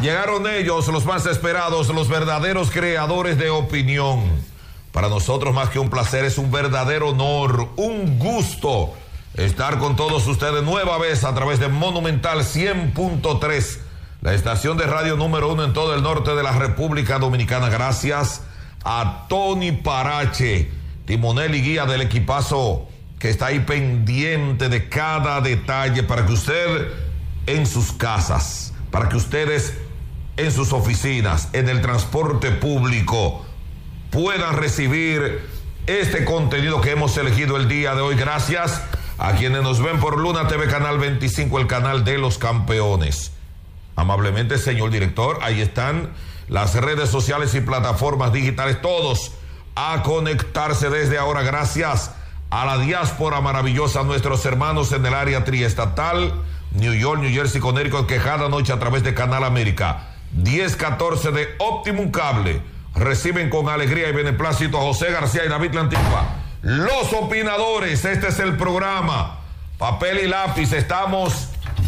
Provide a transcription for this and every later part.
Llegaron ellos, los más esperados, los verdaderos creadores de opinión. Para nosotros, más que un placer, es un verdadero honor, un gusto estar con todos ustedes nueva vez a través de Monumental 100.3, la estación de radio número 1 en todo el norte de la República Dominicana. Gracias a Tony Parache, timonel y guía del equipazo que está ahí pendiente de cada detalle para que usted en sus casas, para que ustedes en sus oficinas, en el transporte público, puedan recibir este contenido que hemos elegido el día de hoy. Gracias a quienes nos ven por Luna TV Canal 25, el canal de los campeones. Amablemente, señor director, ahí están las redes sociales y plataformas digitales, todos a conectarse desde ahora. Gracias a la diáspora maravillosa, nuestros hermanos en el área triestatal, New York, New Jersey, Connecticut, que cada noche a través de Canal América 1014 de Optimum Cable reciben con alegría y beneplácito a José García y David Lantigua, los opinadores. Este es el programa. Papel y lápiz, estamos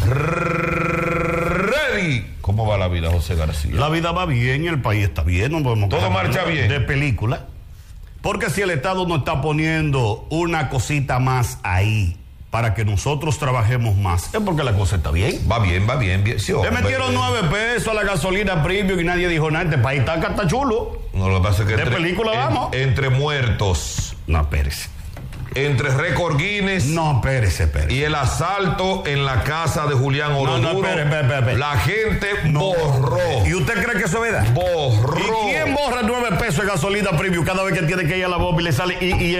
ready. ¿Cómo va la vida, José García? La vida va bien, el país está bien, no podemos todo marcha bien. De película. Porque si el Estado no está poniendo una cosita más ahí para que nosotros trabajemos más, es porque la cosa está bien. Va bien, va bien. Sí, le metieron 9 pesos a la gasolina premium y nadie dijo nada. Este país está chulo. No, lo que pasa es que de película vamos. Entre muertos. No, espérese. Entre récord Guinness. No, espérese. Y el asalto en la casa de Julián Oroduro. No, espérese. La gente borró. ¿Y usted cree que eso es verdad? Borró. ¿Y quién borra 9 pesos de gasolina premium cada vez que tiene que ir a la bomba y le sale y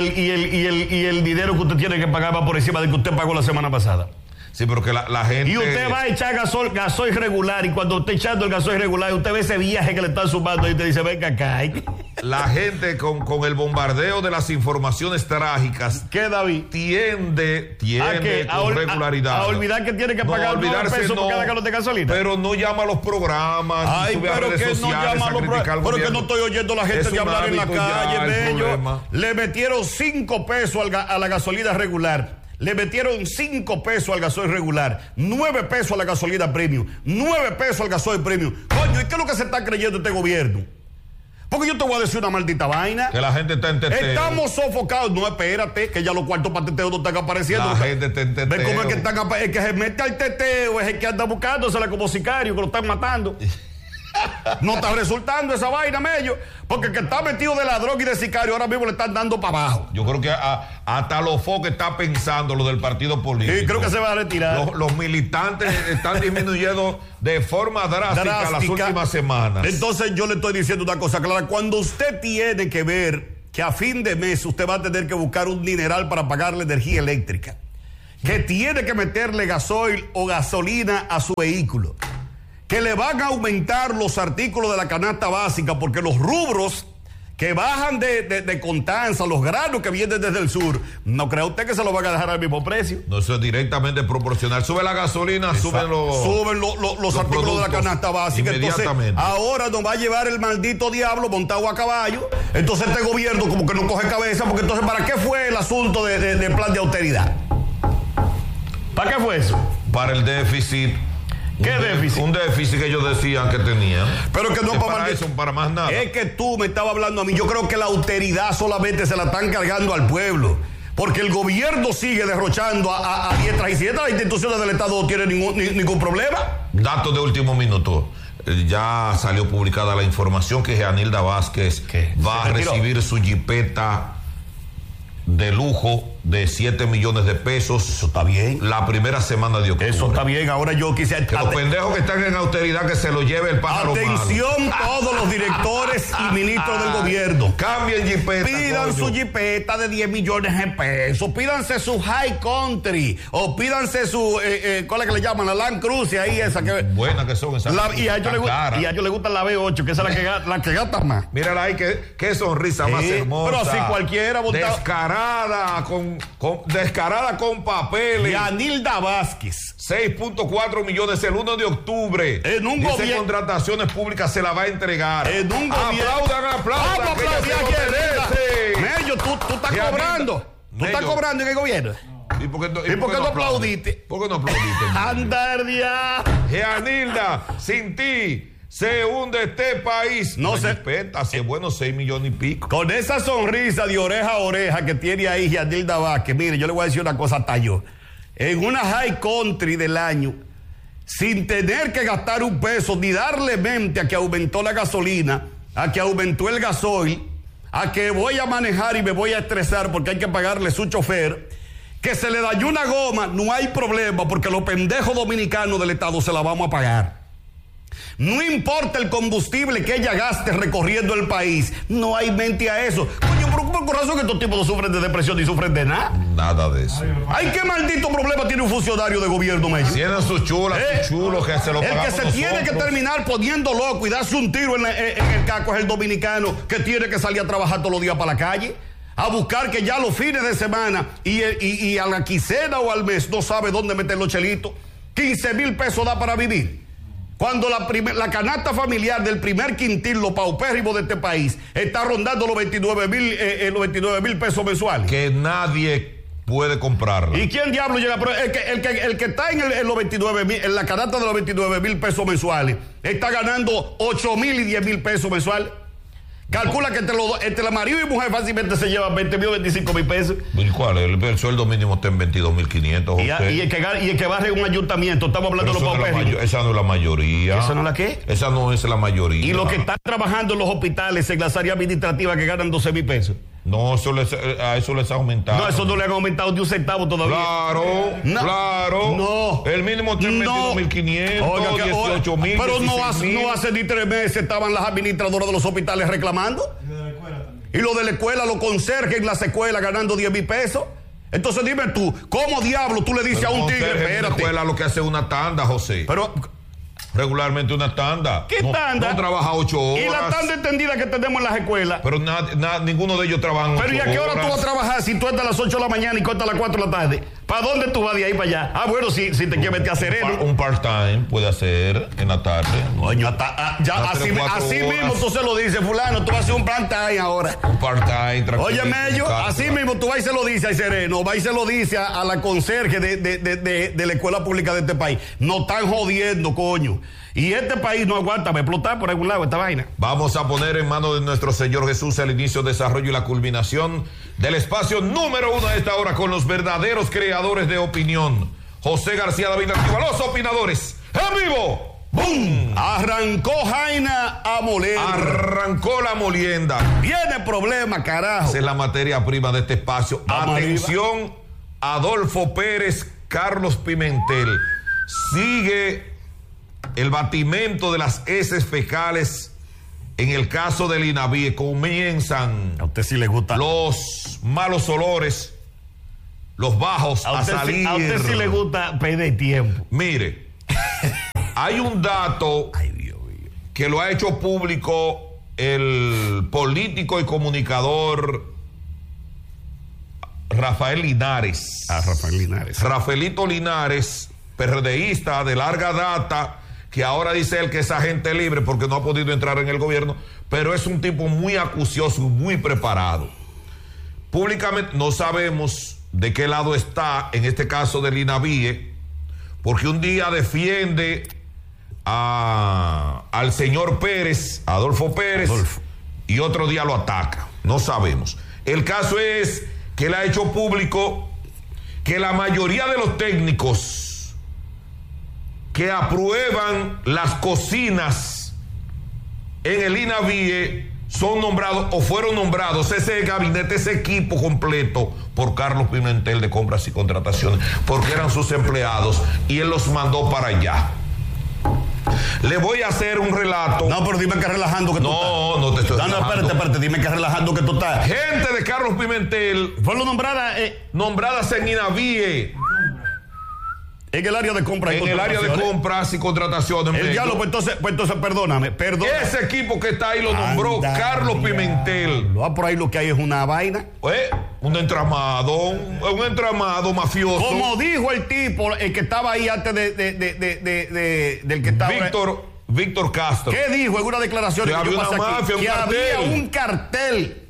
el dinero que usted tiene que pagar va por encima de que usted pagó la semana pasada? Sí, pero que la gente... Y usted va a echar gasoil regular, y cuando usted echando el gasoil regular, usted ve ese viaje que le están sumando y usted dice, venga acá. La gente con el bombardeo de las informaciones trágicas... ¿Qué, David? Tiende con regularidad. A olvidar que tiene que pagar 9 pesos por cada galón de gasolina. Pero no llama a los programas, sube a redes sociales a criticar al gobierno. Pero que no estoy oyendo a la gente de hablar en la calle, bello. Le metieron 5 pesos a la gasolina regular. Le metieron 5 pesos al gasoil regular, 9 pesos a la gasolina premium, 9 pesos al gasoil premium. Coño, ¿y qué es lo que se está creyendo este gobierno? Porque yo te voy a decir una maldita vaina. Que la gente está en teteo. Estamos sofocados. No, espérate, que ya los cuartos para teteo no están apareciendo. La gente está en teteo. ¿Ves cómo es que el que se mete al teteo es el que anda buscándosela como sicario, que lo están matando? No está resultando esa vaina, Mello, porque el que está metido de ladrón y de sicario ahora mismo le están dando para abajo. Yo creo que hasta los que está pensando lo del partido político. Sí, creo que se va a retirar. Los militantes están disminuyendo de forma drástica las últimas semanas. Entonces yo le estoy diciendo una cosa clara. Cuando usted tiene que ver que a fin de mes usted va a tener que buscar un dineral para pagar la energía eléctrica, que tiene que meterle gasoil o gasolina a su vehículo, que le van a aumentar los artículos de la canasta básica porque los rubros que bajan de Constanza, los granos que vienen desde el sur, ¿no cree usted que se los van a dejar al mismo precio? No, eso es directamente proporcional. Sube la gasolina, suben los artículos de la canasta básica. Entonces, ahora nos va a llevar el maldito diablo montado a caballo. Entonces este gobierno como que no coge cabeza, porque entonces ¿para qué fue el asunto de plan de austeridad? ¿Para qué fue eso? Para el déficit. ¿Qué déficit? Un déficit que ellos decían que tenían. Pero que no es para eso, para más nada. Es que tú me estabas hablando a mí. Yo creo que la austeridad solamente se la están cargando al pueblo. Porque el gobierno sigue derrochando a diestra y siniestra. Las instituciones del Estado no tienen ningún problema. Datos de último minuto. Ya salió publicada la información que Jeanilda Vázquez va a recibir su jipeta de lujo de 7 millones de pesos. Eso está bien. La primera semana de octubre. Eso está bien. Ahora yo quise... Que los pendejos que están en austeridad, que se lo lleve el pájaro Atención malo. Todos los directores y ministros del gobierno. Cambien jipeta. Pidan su jipeta de 10 millones de pesos. Pídanse su High Country. O pídanse su... ¿cuál es que le llaman? La Land Cruiser ahí esa. Que, buenas que son esas. Y a ellos les gusta la B8, que esa es la que gasta más. Mírala ahí, qué sonrisa más hermosa. Pero así cualquiera montado. Descarada con papeles. Jeanilda Vázquez. 6.4 millones el 1 de octubre. En un gobierno. Dice contrataciones públicas se la va a entregar. En un gobierno. Aplaudan. Vamos a aplaudir a Mello, tú estás cobrando. ¿Tú estás cobrando en el gobierno? ¿Y por qué no aplaudiste? ¿Por qué no aplaudiste? Anda el día. Jeanilda, sin ti Se hunde este país. No se respeta, si es bueno, 6 millones y pico. Con esa sonrisa de oreja a oreja que tiene ahí Yadilda Vázquez, mire, yo le voy a decir una cosa hasta yo. En una high country del año, sin tener que gastar un peso, ni darle mente a que aumentó la gasolina, a que aumentó el gasoil, a que voy a manejar y me voy a estresar porque hay que pagarle su chofer, que se le dañó una goma, no hay problema porque los pendejos dominicanos del Estado se la vamos a pagar. No importa el combustible que ella gaste recorriendo el país, no hay mente a eso. Coño, pero por razón que estos tipos no sufren de depresión ni sufren de nada. Nada de eso. Ay, qué maldito problema tiene un funcionario de gobierno, Mello. Tienen sus chulas, sus chulos que se lo pagamos. El que se tiene que terminar poniendo loco y darse un tiro en el caco es el dominicano que tiene que salir a trabajar todos los días para la calle, a buscar que ya los fines de semana y a la quincena o al mes no sabe dónde meter los chelitos. 15,000 pesos da para vivir. Cuando la canasta familiar del primer quintil, los paupérrimos de este país, está rondando los 29,000 pesos mensuales. Que nadie puede comprarla. ¿Y quién diablo llega? Pero el que está en los 29,000, en la canasta de los 29,000 pesos mensuales, está ganando 8,000 y 10,000 pesos mensuales. Calcula que entre la marido y mujer fácilmente se llevan 20,000 o 25,000 pesos. ¿Y cuál? El sueldo mínimo está en 22,500. Y el que barre un ayuntamiento, estamos hablando de los paupérrimos. Esa no es la mayoría. ¿Esa no es la qué? Esa no es la mayoría. Y los que están trabajando en los hospitales, en las áreas administrativas, que ganan 12,000 pesos. No, a eso les ha aumentado. No, eso no le han aumentado ni un centavo todavía. Claro. No. El mínimo está en 22,500, 18,000. Pero no hace ni 3 meses estaban las administradoras de los hospitales reclamando. Y lo de la escuela, los conserjes en las escuelas ganando 10,000 pesos. Entonces dime tú, ¿cómo diablo tú le dices a un tigre? Espérate. En la escuela lo que hace es una tanda, José. Pero regularmente una tanda. ¿Qué tanda? No trabaja 8 horas. Y la tanda extendida que tenemos en las escuelas. Pero ninguno de ellos trabaja 8 horas. Pero ¿y a qué hora tú vas a trabajar si tú estás a las 8 de la mañana y cortas a las 4 de la tarde? ¿Para dónde tú vas de ahí para allá? Ah, bueno, si te quieres meter a sereno. Un part-time puede hacer en la tarde. Coño, así mismo tú se lo dices, fulano, tú vas a hacer un part-time ahora. Un part-time. Oye, Mello, así mismo tú vas y se lo dices al sereno, vas y se lo dices a la conserje de la escuela pública de este país. No están jodiendo, coño. Y este país no aguanta, va a explotar por algún lado esta vaina. Vamos a poner en manos de nuestro Señor Jesús el inicio, desarrollo y la culminación del espacio número 1 a esta hora con los verdaderos creadores de opinión. José García David Activa, los opinadores, en vivo. ¡Bum! Arrancó Jaina a moler. Arrancó la molienda. Viene problema, carajo. Esa es la materia prima de este espacio. Vamos Atención, arriba. Adolfo Pérez, Carlos Pimentel. Sigue el batimento de las heces fecales en el caso del INAVIE. Comienzan a usted sí le gusta los malos olores, los bajos a salir. A usted sí le gusta perder tiempo. Mire, hay un dato que lo ha hecho público el político y comunicador Rafael Linares. Rafael Linares. Rafaelito Linares, PRDista de larga data, que ahora dice él que es agente libre porque no ha podido entrar en el gobierno, pero es un tipo muy acucioso y muy preparado. Públicamente no sabemos de qué lado está, en este caso del INAVIE, porque un día defiende al señor Pérez, Adolfo Pérez, y otro día lo ataca. No sabemos. El caso es que él ha hecho público que la mayoría de los técnicos que aprueban las cocinas en el INAVIE son nombrados o fueron nombrados, ese gabinete, ese equipo completo, por Carlos Pimentel de Compras y Contrataciones, porque eran sus empleados y él los mandó para allá. Le voy a hacer un relato. No, pero dime que relajando que tú estás. No te estoy relajando. Espérate, dime que relajando que tú estás. Gente de Carlos Pimentel fueron nombradas en INAVIE. En el área de compras y contrataciones. En el área de compras y contrataciones. El diálogo, pues entonces, perdóname. Ese equipo que está ahí lo nombró Carlos Pimentel. Por ahí lo que hay es una vaina. Un entramado mafioso. Como dijo el tipo, el que estaba ahí antes del que estaba. Víctor Castro. ¿Qué dijo en una declaración que había una mafia, que había un cartel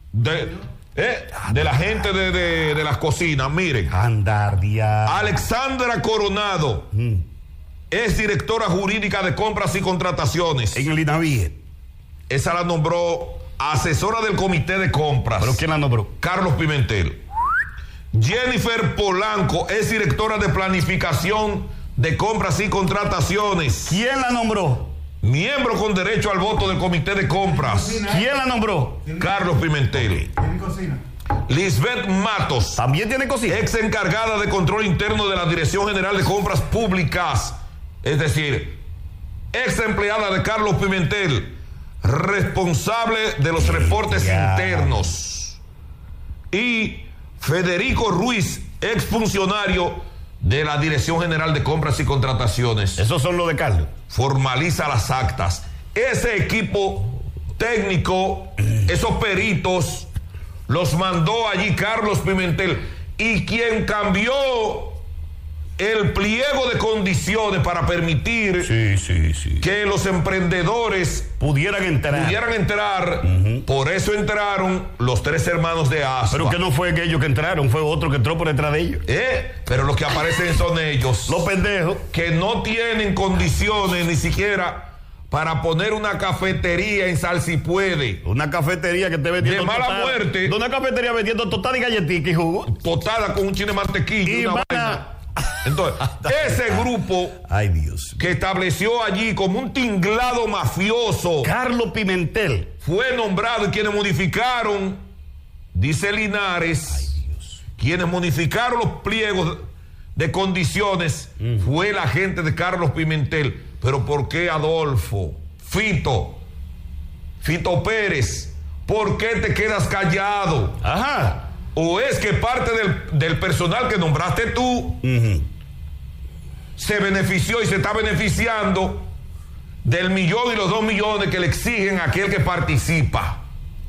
de la gente de las cocinas? Miren. Andardia. Alexandra Coronado, es directora jurídica de compras y contrataciones. En el INAVIE. Esa la nombró asesora del comité de compras. ¿Pero quién la nombró? Carlos Pimentel. Jennifer Polanco es directora de planificación de compras y contrataciones. ¿Quién la nombró? Miembro con derecho al voto del comité de compras. ¿Quién la nombró? Carlos Pimentel. ¿Tiene cocina? Lisbeth Matos, ¿También tiene cosita? ex encargada de control interno de la Dirección General de Compras Públicas, es decir, ex empleada de Carlos Pimentel, responsable de los reportes internos. Y Federico Ruiz, ex funcionario de la Dirección General de Compras y Contrataciones. Esos son los de Carlos. Formaliza las actas. Ese equipo técnico, esos peritos, los mandó allí Carlos Pimentel. Y quien cambió el pliego de condiciones para permitir que los emprendedores pudieran entrar. Por eso entraron los 3 hermanos de Aspa. Pero que no fue aquellos que entraron, fue otro que entró por detrás de ellos. Pero los que aparecen son ellos. Los pendejos. Que no tienen condiciones ni siquiera para poner una cafetería en Sal Si Puede. Una cafetería que esté vendiendo de mala muerte. Una cafetería vendiendo tostada y galletica y jugo. Tostada con un chile mantequilla y una vaina. Entonces, ese grupo, ay Dios, que estableció allí como un tinglado mafioso, Carlos Pimentel, fue nombrado, y quienes modificaron, dice Linares, quienes modificaron los pliegos de condiciones fue la gente de Carlos Pimentel. Pero ¿por qué, Adolfo? Fito Pérez, ¿por qué te quedas callado? Ajá. ¿O es que parte del personal que nombraste tú se benefició y se está beneficiando del 1 millón y los 2 millones que le exigen a aquel que participa?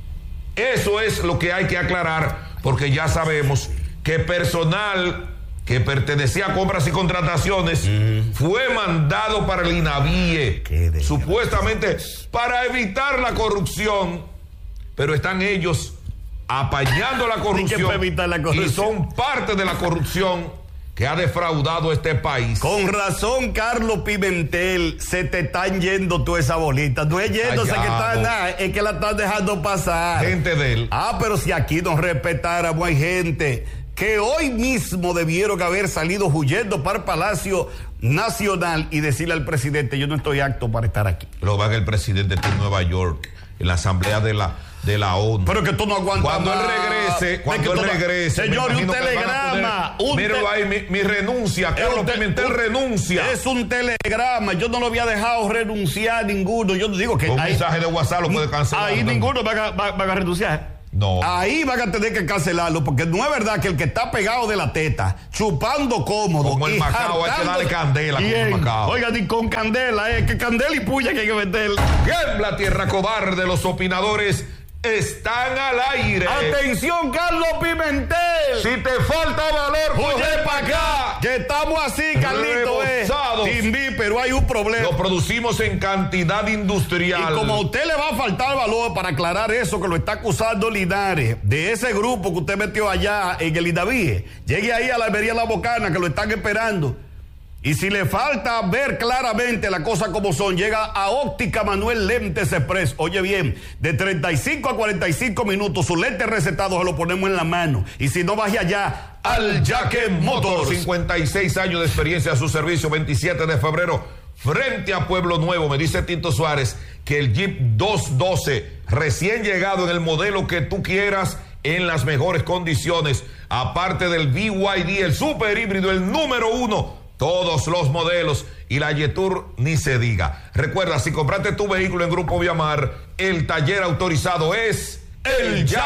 Eso es lo que hay que aclarar, porque ya sabemos que personal que pertenecía a compras y contrataciones fue mandado para el INAVIE, supuestamente para evitar la corrupción, pero están ellos apañando la corrupción y son parte de la corrupción que ha defraudado este país. Con razón, Carlos Pimentel, se te están yendo toda esa bolita. No es yéndose que están nada, es que la están dejando pasar. Gente de él. Pero si aquí nos respetáramos, hay gente que hoy mismo debieron haber salido huyendo para el Palacio Nacional y decirle al presidente: yo no estoy apto para estar aquí. Lo va que el presidente está en Nueva York, en la asamblea de la ONU. Pero que tú no aguantas. Cuando él regrese, señor, y un telegrama. Míralo ahí, mi renuncia. Carlos Pimentel renuncia. Es un telegrama. Yo no lo había dejado renunciar ninguno. Yo digo que un mensaje de WhatsApp lo puede cancelar. Ahí ninguno va a renunciar. No. Ahí van a tener que cancelarlo, porque no es verdad que el que está pegado de la teta, chupando cómodo. Como el Macao, hay que darle candela con el Macao. Oiga, ni con candela, que candela y puya que hay que meter. Tiembla tierra cobarde, los opinadores están al aire. Atención, Carlos Pimentel. Si te falta valor, coge para acá. Que estamos así, Carlito. Pero hay un problema. Lo producimos en cantidad industrial. Y como a usted le va a faltar valor para aclarar eso que lo está acusando Linares, de ese grupo que usted metió allá en el INAVIE, llegue ahí a la Almería La Bocana, que lo están esperando. Y si le falta ver claramente las cosas como son, llega a Óptica Manuel Lentes Express. Oye bien, de 35 a 45 minutos, su lente recetado se lo ponemos en la mano. Y si no, baje allá al Jaque Motors. 56 años de experiencia a su servicio, 27 de febrero, frente a Pueblo Nuevo. Me dice Tito Suárez que el Jeep 212, recién llegado en el modelo que tú quieras, en las mejores condiciones, aparte del BYD, el super híbrido, el número 1, todos los modelos, y la Yetur ni se diga. Recuerda, si compraste tu vehículo en Grupo Viamar, el taller autorizado es el Jack.